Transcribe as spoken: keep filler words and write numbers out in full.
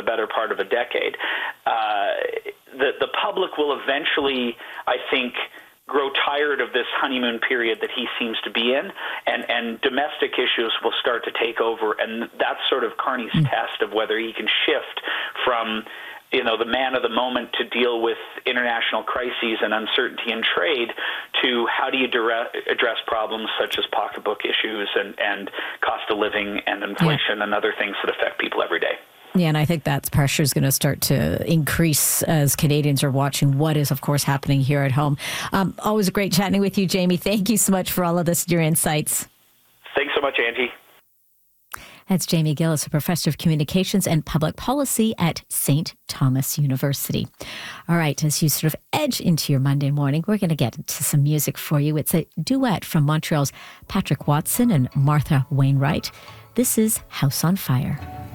better part of a decade. Uh, the, the public will eventually, I think, grow tired of this honeymoon period that he seems to be in, and, and domestic issues will start to take over, and that's sort of Carney's mm. test of whether he can shift from, you know, the man of the moment to deal with international crises and uncertainty in trade to how do you dire- address problems such as pocketbook issues and, and cost of living and inflation yeah. and other things that affect people every day. Yeah, and I think that pressure is going to start to increase as Canadians are watching what is, of course, happening here at home. Um, always great chatting with you, Jamie. Thank you so much for all of this, your insights. Thanks so much, Angie. That's Jamie Gillis, a professor of communications and public policy at Saint Thomas University. All right, as you sort of edge into your Monday morning, we're going to get into some music for you. It's a duet from Montreal's Patrick Watson and Martha Wainwright. This is House on Fire.